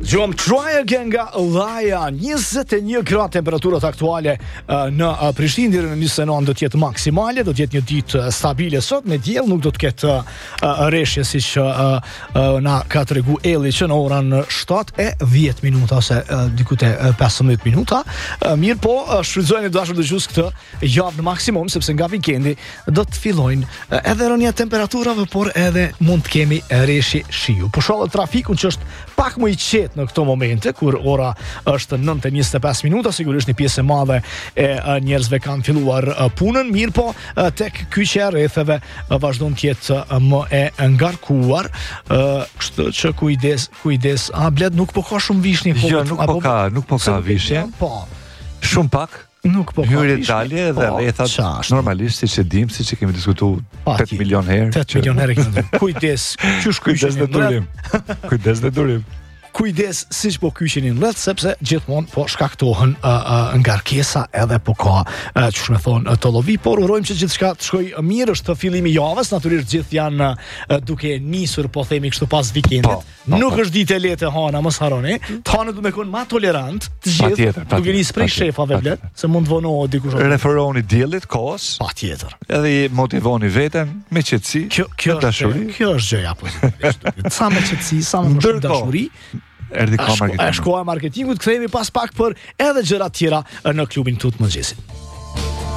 Gjom Try Again nga Laja, 21 gradë temperaturat aktuale në Prishtinë, deri në 29 do të jetë maksimale, do të jetë një ditë stabile sot, me diell, nuk do të ketë rreshje siç na ka tregu Elli që në orën 7:10 minuta ose diku te 15 minuta. Mirë po, shfrytëzojeni dashur dëgjues këtë javë në maksimum, sepse nga vikendi do të fillojnë edhe rënja e temperaturave, por edhe mund të kemi rreshje shiu. Po shoh trafikun që është pak më i qetë në këto momente, kur ora është 9:25 minuta, sigurisht një pjesë e madhe e njerëzve kanë filluar punën, mirë po tek kyçja e rrethave vazhdon të jetë më e ngarkuar, kështu që kujdes. Bled nuk po ka shumë vishnje. Jo, nuk po ka vishnje. Po. Shumë pak. Nuk po ka hyrje dalje dhe rrethat normalisht siç e dim, siç e kemi diskutuar 8 milion herë. 8 milion herë kemi. Kujdes, qysh kujdes në durim. Kujdes në durim. Kujdes siç po kyçeni në rreth, sepse gjithmonë po shkaktohen ngarkesa edhe po ka çush më thon tollovi, por urojmë që gjithçka të shkojë mirë. Është fillimi i javës, natyrisht gjithë janë duke nisur, po themi kështu, pas vikendit. Nuk është ditë e lehtë hana, mos harroni. Hanët duhet të qenë më tolerant të gjithë, duke nisur prej shefave blet, se mund të vonohet dikush. Referoni diellit kohës. Patjetër. Edhe motivoni veten me qetësi, kjo dashuri. Kjo është gjëja pozitive. Sa me qetësi, sa më shumë dashuri. Erdhi ka marketing. Shkoa e marketingut, kthehemi pas pak për edhe gjëra të tjera në klubin tut mëngjesit.